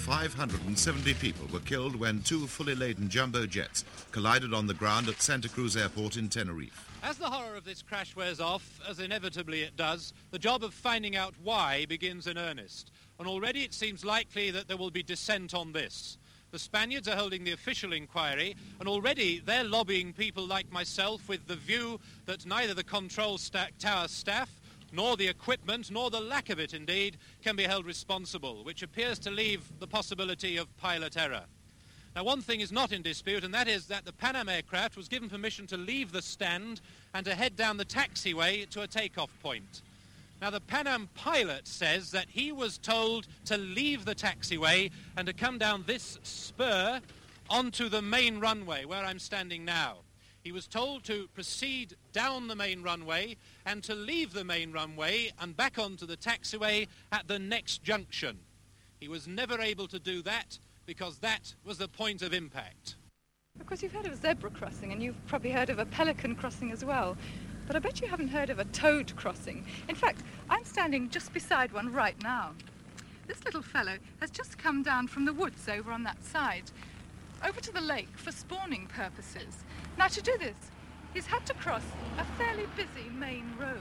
570 people were killed when two fully laden jumbo jets collided on the ground at Santa Cruz Airport in Tenerife. As the horror of this crash wears off, as inevitably it does, the job of finding out why begins in earnest. And already it seems likely that there will be dissent on this. The Spaniards are holding the official inquiry, and already they're lobbying people like myself with the view that neither the control tower staff, nor the equipment, nor the lack of it indeed, can be held responsible, which appears to leave the possibility of pilot error. Now, one thing is not in dispute, and that is that the Pan Am aircraft was given permission to leave the stand and to head down the taxiway to a takeoff point. Now, the Pan Am pilot says that he was told to leave the taxiway and to come down this spur onto the main runway where I'm standing now. He was told to proceed down the main runway and to leave the main runway and back onto the taxiway at the next junction. He was never able to do that because that was the point of impact. Of course, you've heard of a zebra crossing, and you've probably heard of a pelican crossing as well. But I bet you haven't heard of a toad crossing. In fact, I'm standing just beside one right now. This little fellow has just come down from the woods over on that side, over to the lake for spawning purposes. Now, to do this, he's had to cross a fairly busy main road.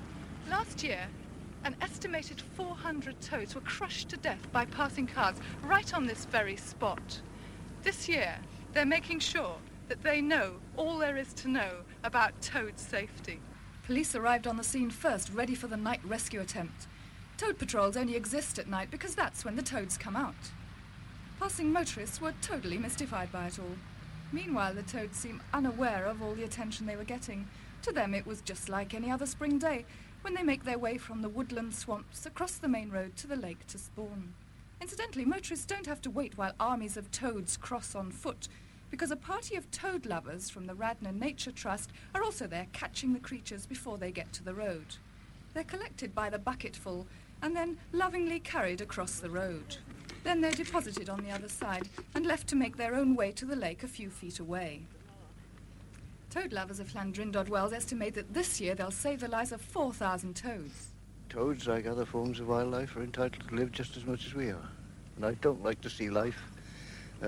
Last year, an estimated 400 toads were crushed to death by passing cars right on this very spot. This year, they're making sure that they know all there is to know about toad safety. Police arrived on the scene first, ready for the night rescue attempt. Toad patrols only exist at night because that's when the toads come out. Passing motorists were totally mystified by it all. Meanwhile, the toads seemed unaware of all the attention they were getting. To them, it was just like any other spring day, when they make their way from the woodland swamps across the main road to the lake to spawn. Incidentally, motorists don't have to wait while armies of toads cross on foot, because a party of toad lovers from the Radnor Nature Trust are also there catching the creatures before they get to the road. They're collected by the bucketful and then lovingly carried across the road. Then they're deposited on the other side and left to make their own way to the lake a few feet away. Toad lovers of Llandrindod Wells estimate that this year they'll save the lives of 4,000 toads. Toads, like other forms of wildlife, are entitled to live just as much as we are. And I don't like to see life